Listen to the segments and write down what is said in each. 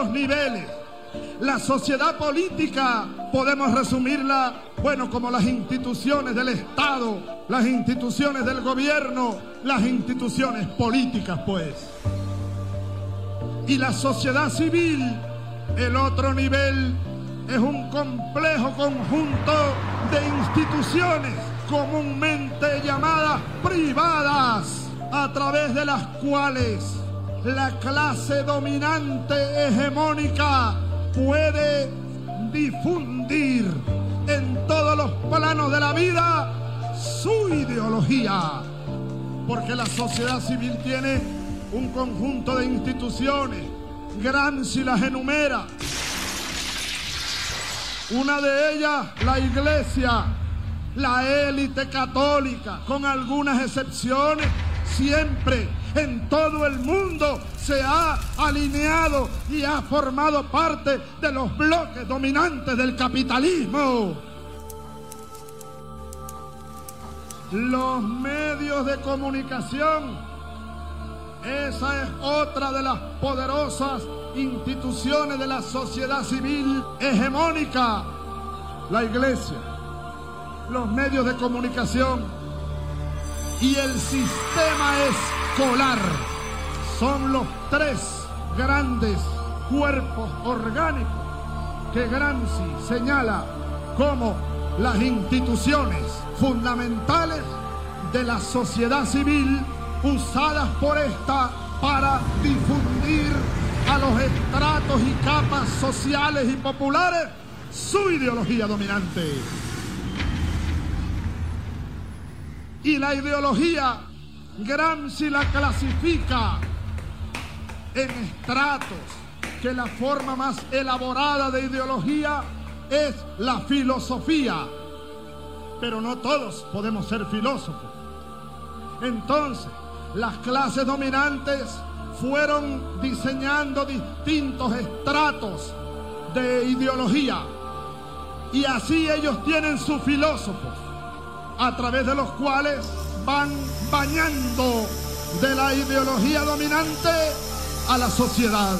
los niveles. La sociedad política podemos resumirla, bueno, como las instituciones del Estado, las instituciones del gobierno, las instituciones políticas, pues. Y la sociedad civil, el otro nivel, es un complejo conjunto de instituciones comúnmente llamadas privadas, a través de las cuales la clase dominante hegemónica puede difundir en todos los planos de la vida su ideología. Porque la sociedad civil tiene un conjunto de instituciones. Gramsci las enumera. Una de ellas, la Iglesia, la élite católica, con algunas excepciones, siempre en todo el mundo se ha alineado y ha formado parte de los bloques dominantes del capitalismo. Los medios de comunicación, esa es otra de las poderosas instituciones de la sociedad civil hegemónica. La Iglesia, los medios de comunicación y el sistema escolar son los tres grandes cuerpos orgánicos que Gramsci señala como las instituciones fundamentales de la sociedad civil, usadas por esta para difundir a los estratos y capas sociales y populares su ideología dominante. Y la ideología, Gramsci la clasifica en estratos, que la forma más elaborada de ideología es la filosofía. Pero no todos podemos ser filósofos. Entonces, las clases dominantes fueron diseñando distintos estratos de ideología. Y así ellos tienen sus filósofos, a través de los cuales van bañando de la ideología dominante a la sociedad.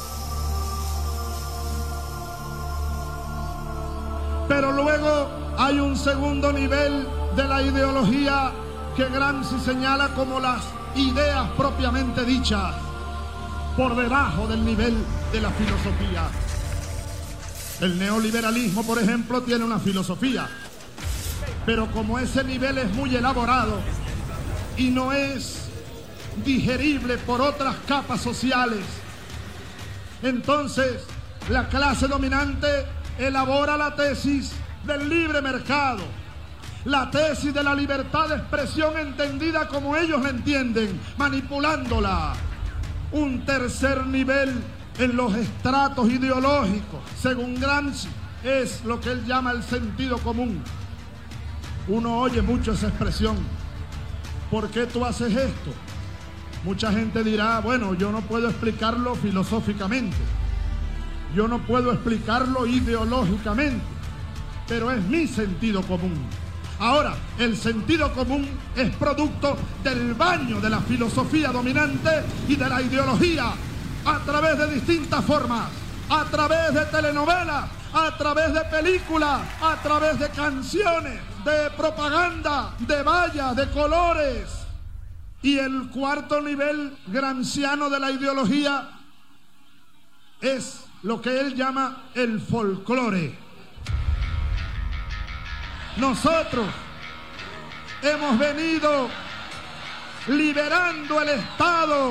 Pero luego hay un segundo nivel de la ideología que Gramsci señala como las ideas propiamente dichas, por debajo del nivel de la filosofía. El neoliberalismo, por ejemplo, tiene una filosofía, pero como ese nivel es muy elaborado y no es digerible por otras capas sociales, entonces la clase dominante elabora la tesis del libre mercado, la tesis de la libertad de expresión entendida como ellos la entienden, manipulándola. Un tercer nivel en los estratos ideológicos, según Gramsci, es lo que él llama el sentido común. Uno oye mucho esa expresión. ¿Por qué tú haces esto? Mucha gente dirá, bueno, yo no puedo explicarlo filosóficamente, yo no puedo explicarlo ideológicamente, pero es mi sentido común. Ahora, el sentido común es producto del baño de la filosofía dominante y de la ideología a través de distintas formas, a través de telenovelas, a través de películas, a través de canciones, de propaganda, de vallas, de colores. Y el cuarto nivel gramsciano de la ideología es lo que él llama el folclore. Nosotros hemos venido liberando el Estado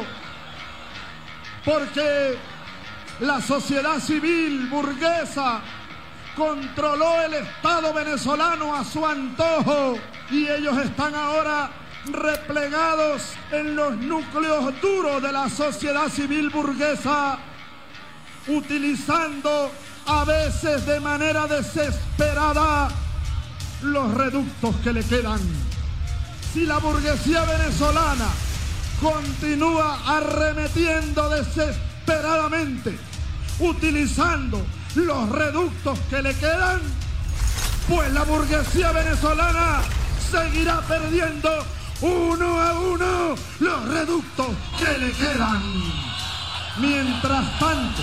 porque la sociedad civil burguesa controló el Estado venezolano a su antojo y ellos están ahora replegados en los núcleos duros de la sociedad civil burguesa, utilizando a veces de manera desesperada los reductos que le quedan. Si la burguesía venezolana continúa arremetiendo desesperadamente, utilizando los reductos que le quedan, pues la burguesía venezolana seguirá perdiendo uno a uno los reductos que le quedan. Mientras tanto,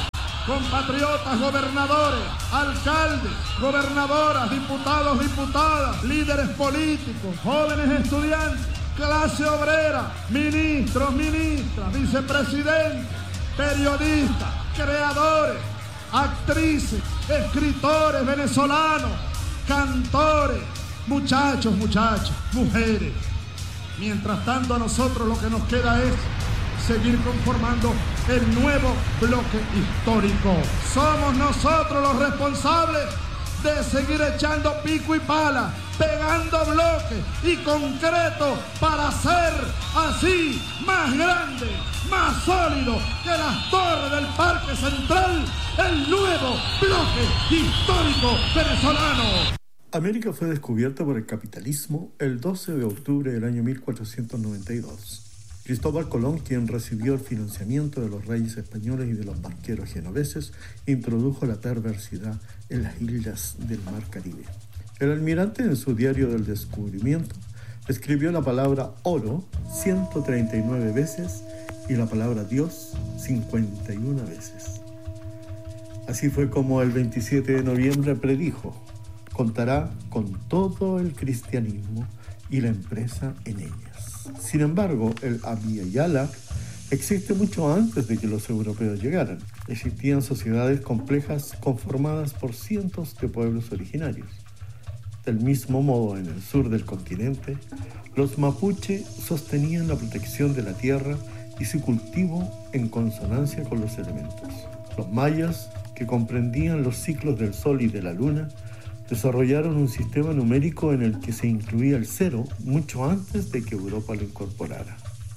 compatriotas, gobernadores, alcaldes, gobernadoras, diputados, diputadas, líderes políticos, jóvenes estudiantes, clase obrera, ministros, ministras, vicepresidentes, periodistas, creadores, actrices, escritores venezolanos, cantores, muchachos, muchachas, mujeres. Mientras tanto, a nosotros lo que nos queda es seguir conformando el nuevo bloque histórico. Somos nosotros los responsables de seguir echando pico y pala, pegando bloques y concreto para hacer así más grande, más sólido que las torres del Parque Central, el nuevo bloque histórico venezolano. América fue descubierta por el capitalismo el 12 de octubre del año 1492. Cristóbal Colón, quien recibió el financiamiento de los reyes españoles y de los banqueros genoveses, introdujo la perversidad en las islas del Mar Caribe. El almirante, en su diario del descubrimiento, escribió la palabra oro 139 veces y la palabra Dios 51 veces. Así fue como el 27 de noviembre predijo: contará con todo el cristianismo y la empresa en ellas. Sin embargo, el Abya Yala existe mucho antes de que los europeos llegaran. Existían sociedades complejas conformadas por cientos de pueblos originarios. Del mismo modo, en el sur del continente, los mapuche sostenían la protección de la tierra y su cultivo en consonancia con los elementos. Los mayas, que comprendían los ciclos del sol y de la luna, desarrollaron un sistema numérico en el que se incluía el cero mucho antes de que Europa lo incorporara.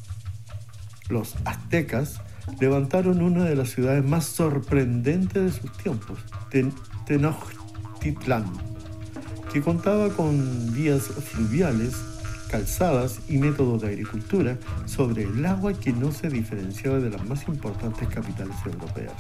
Los aztecas levantaron una de las ciudades más sorprendentes de sus tiempos, Tenochtitlán, que contaba con vías fluviales, calzadas y métodos de agricultura sobre el agua que no se diferenciaba de las más importantes capitales europeas.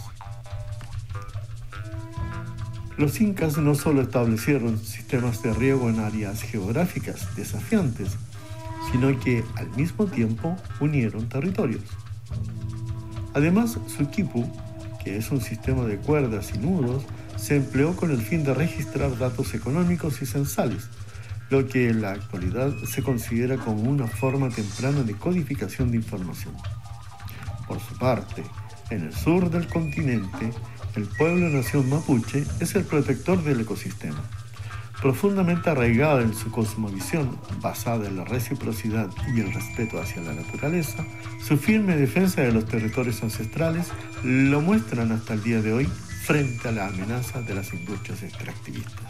Los incas no solo establecieron sistemas de riego en áreas geográficas desafiantes, sino que al mismo tiempo unieron territorios. Además, su quipu, que es un sistema de cuerdas y nudos, se empleó con el fin de registrar datos económicos y censales, lo que en la actualidad se considera como una forma temprana de codificación de información. Por su parte, en el sur del continente, el pueblo nación mapuche es el protector del ecosistema. Profundamente arraigada en su cosmovisión, basada en la reciprocidad y el respeto hacia la naturaleza, su firme defensa de los territorios ancestrales lo muestran hasta el día de hoy frente a la amenaza de las industrias extractivistas.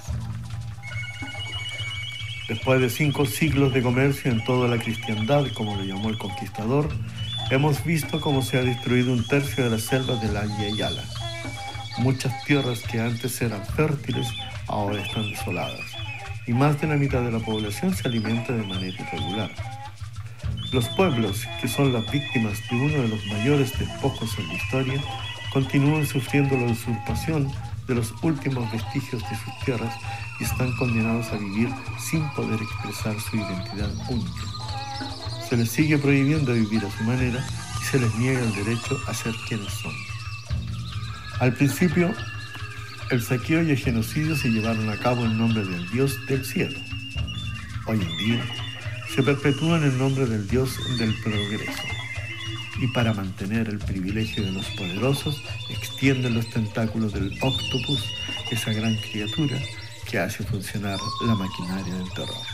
Después de 5 siglos de comercio en toda la cristiandad, como lo llamó el conquistador, hemos visto cómo se ha destruido 1/3 de las selvas del Abya Yala. Muchas tierras que antes eran fértiles ahora están desoladas, y más de la mitad de la población se alimenta de manera irregular. Los pueblos, que son las víctimas de uno de los mayores despojos en la historia, continúan sufriendo la usurpación de los últimos vestigios de sus tierras y están condenados a vivir sin poder expresar su identidad única. Se les sigue prohibiendo vivir a su manera y se les niega el derecho a ser quienes son. Al principio, el saqueo y el genocidio se llevaron a cabo en nombre del Dios del cielo. Hoy en día, se perpetúan en nombre del Dios del progreso. Y para mantener el privilegio de los poderosos, extienden los tentáculos del octopus, esa gran criatura que hace funcionar la maquinaria del terror.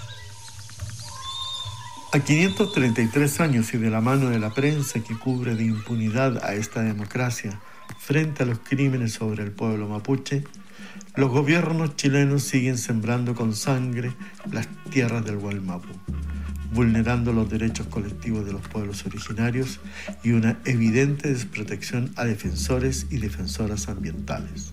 A 533 años y de la mano de la prensa que cubre de impunidad a esta democracia frente a los crímenes sobre el pueblo mapuche, los gobiernos chilenos siguen sembrando con sangre las tierras del Gualmapu, vulnerando los derechos colectivos de los pueblos originarios y una evidente desprotección a defensores y defensoras ambientales.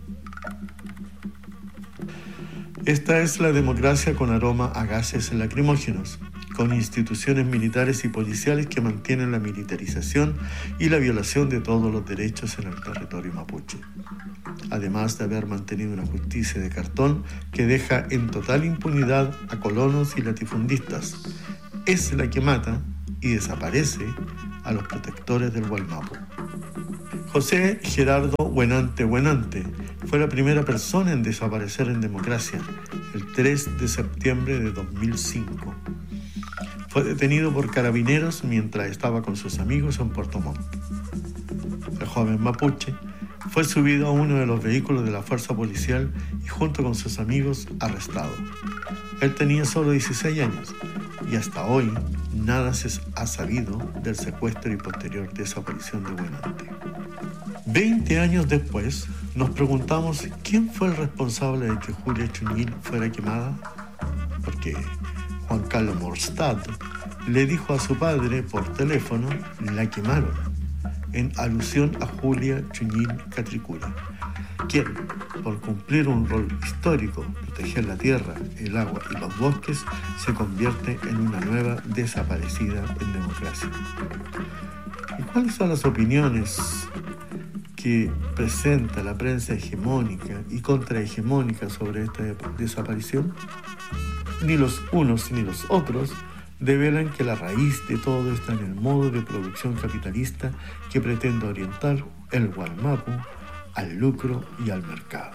Esta es la democracia con aroma a gases lacrimógenos, con instituciones militares y policiales que mantienen la militarización y la violación de todos los derechos en el territorio mapuche, además de haber mantenido una justicia de cartón que deja en total impunidad a colonos y latifundistas. Es la que mata y desaparece a los protectores del Gualmapu. José Gerardo Huenante fue la primera persona en desaparecer en democracia el 3 de septiembre de 2005. Fue detenido por carabineros mientras estaba con sus amigos en Puerto Montt. El joven mapuche fue subido a uno de los vehículos de la fuerza policial y junto con sus amigos arrestado. Él tenía solo 16 años y hasta hoy nada se ha sabido del secuestro y posterior desaparición de Huenante. 20 años después, nos preguntamos quién fue el responsable de que Julia Chuñil fuera quemada, porque Juan Carlos Morstad le dijo a su padre por teléfono "la quemaron", en alusión a Julia Chuñil Catricura, quien, por cumplir un rol histórico, proteger la tierra, el agua y los bosques, se convierte en una nueva desaparecida en democracia. ¿Y cuáles son las opiniones que presenta la prensa hegemónica y contrahegemónica sobre esta desaparición? Ni los unos ni los otros develan que la raíz de todo está en el modo de producción capitalista que pretende orientar el Gualmapu al lucro y al mercado.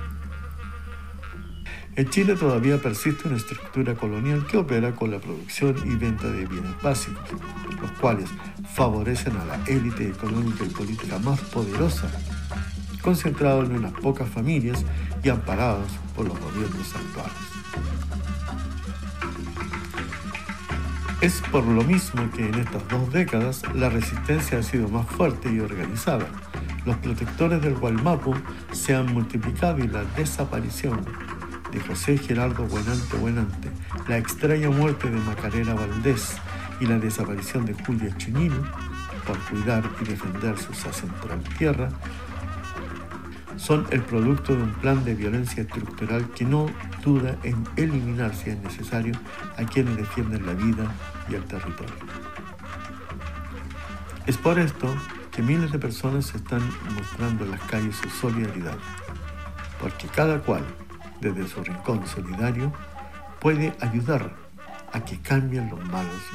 En Chile todavía persiste una estructura colonial que opera con la producción y venta de bienes básicos, los cuales favorecen a la élite económica y política más poderosa, concentrados en unas pocas familias y amparados por los gobiernos actuales. Es por lo mismo que en estas 2 décadas la resistencia ha sido más fuerte y organizada. Los protectores del Gualmapu se han multiplicado y la desaparición de José Gerardo Huenante, la extraña muerte de Macarena Valdés y la desaparición de Julia Chuñil por cuidar y defender su ancestral tierra son el producto de un plan de violencia estructural que no duda en eliminar, si es necesario, a quienes defienden la vida y el territorio. Es por esto que miles de personas están mostrando en las calles su solidaridad, porque cada cual, desde su rincón solidario, puede ayudar a que cambien los malos